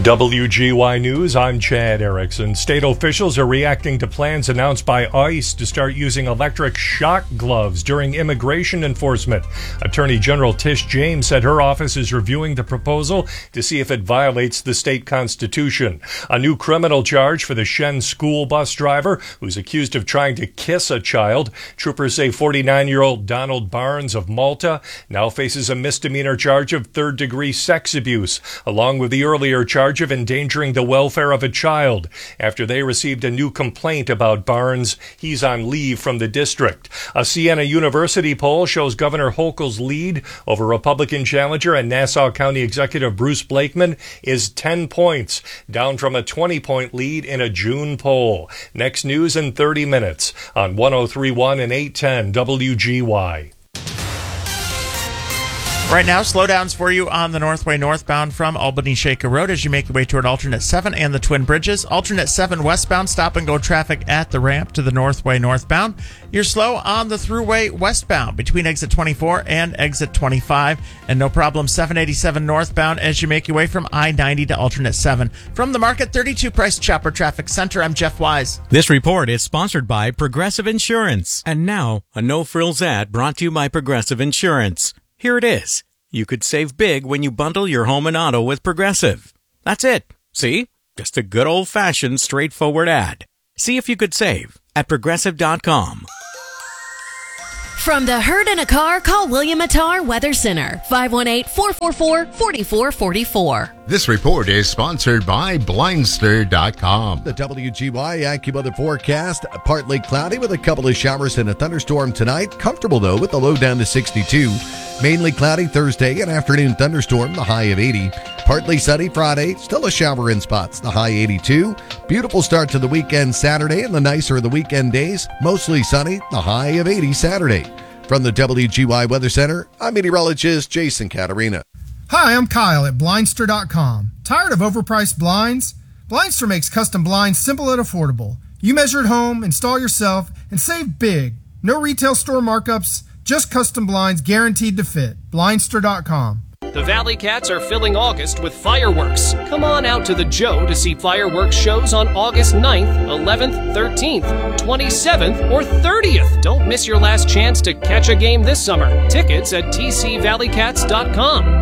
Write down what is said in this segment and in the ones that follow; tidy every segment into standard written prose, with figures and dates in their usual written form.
WGY News, I'm Chad Erickson. State officials are reacting to plans announced by ICE to start using electric shock gloves during immigration enforcement. Attorney General Tish James said her office is reviewing the proposal to see if it violates the state constitution. A new criminal charge for the Shen school bus driver who's accused of trying to kiss a child. Troopers say 49-year-old Donald Barnes of Malta now faces a misdemeanor charge of third-degree sex abuse, along with the earlier charge of endangering the welfare of a child. After they received a new complaint about Barnes, he's on leave from the district. A Siena University poll shows Governor Hochul's lead over Republican challenger and Nassau County Executive Bruce Blakeman is 10 points, down from a 20-point lead in a June poll. Next news in 30 minutes on 103.1 and 810 WGY. Right now, slowdowns for you on the Northway northbound from Albany Shaker Road as you make your way toward Alternate 7 and the Twin Bridges. Alternate 7 westbound, stop-and-go traffic at the ramp to the Northway northbound. You're slow on the Thruway westbound between exit 24 and exit 25. And no problem, 787 northbound as you make your way from I-90 to Alternate 7. From the Market 32 Price Chopper Traffic Center, I'm Jeff Wise. This report is sponsored by Progressive Insurance. And now, a no-frills ad brought to you by Progressive Insurance. Here it is. You could save big when you bundle your home and auto with Progressive. That's it. See? Just a good old-fashioned, straightforward ad. See if you could save at Progressive.com. From the herd in a car, call William Attar Weather Center, 518-444-4444. This report is sponsored by Blindster.com. The WGY AccuWeather forecast, partly cloudy with a couple of showers and a thunderstorm tonight. Comfortable, though, with the low down to 62. Mainly cloudy Thursday, an afternoon thunderstorm, the high of 80. Partly sunny Friday, still a shower in spots, the high 82. Beautiful start to the weekend Saturday, and the nicer of the weekend days, mostly sunny, the high of 80 Saturday. From the WGY Weather Center, I'm meteorologist Jason Caterina. Hi, I'm Kyle at Blindster.com. Tired of overpriced blinds? Blindster makes custom blinds simple and affordable. You measure at home, install yourself, and save big. No retail store markups, just custom blinds guaranteed to fit. Blindster.com. The Valley Cats are filling August with fireworks. Come on out to the Joe to see fireworks shows on August 9th, 11th, 13th, 27th, or 30th. Don't miss your last chance to catch a game this summer. Tickets at tcvalleycats.com.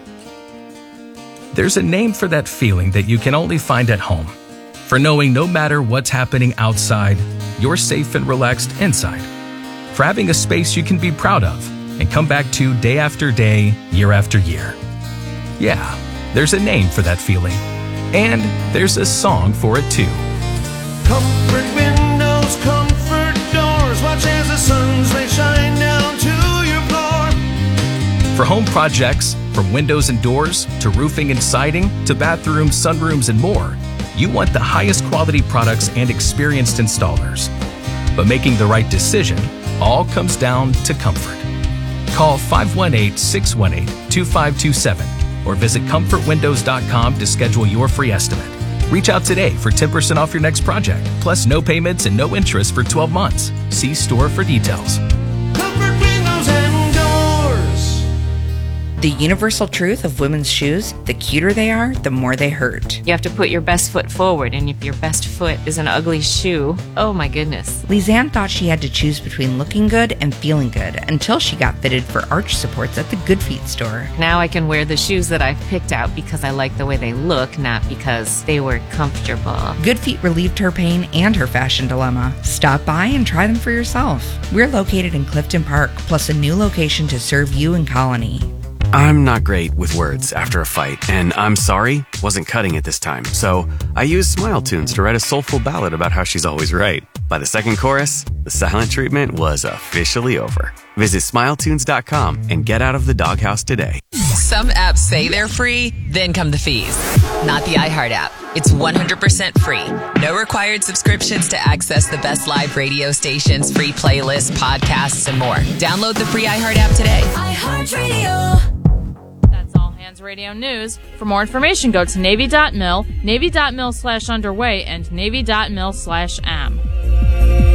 There's a name for that feeling that you can only find at home. For knowing no matter what's happening outside, you're safe and relaxed inside. For having a space you can be proud of and come back to day after day, year after year. Yeah, there's a name for that feeling. And there's a song for it too. Comfort windows, comfort doors, watch as the sun's rays shine down to your floor. For home projects, from windows and doors to roofing and siding to bathrooms, sunrooms, and more, you want the highest quality products and experienced installers. But making the right decision all comes down to comfort. Call 518-618-2527 or visit comfortwindows.com to schedule your free estimate. Reach out today for 10% off your next project, plus no payments and no interest for 12 months. See store for details. Comfort windows and doors. The universal truth of women's shoes, the cuter they are, the more they hurt. You have to put your best foot forward, and if your best foot is an ugly shoe, oh my goodness. Lisanne thought she had to choose between looking good and feeling good until she got fitted for arch supports at the Good Feet store. Now I can wear the shoes that I've picked out because I like the way they look, not because they were comfortable. Good Feet relieved her pain and her fashion dilemma. Stop by and try them for yourself. We're located in Clifton Park, plus a new location to serve you in Colony. I'm not great with words after a fight, and I'm sorry wasn't cutting it this time, so I used Smile Tunes to write a soulful ballad about how she's always right. By the second chorus, the silent treatment was officially over. Visit SmileTunes.com and get out of the doghouse today. Some apps say they're free, then come the fees. Not the iHeart app. It's 100% free. No required subscriptions to access the best live radio stations, free playlists, podcasts, and more. Download the free iHeart app today. iHeartRadio. That's All Hands Radio News. For more information, go to Navy.mil, Navy.mil/underway, and Navy.mil/am.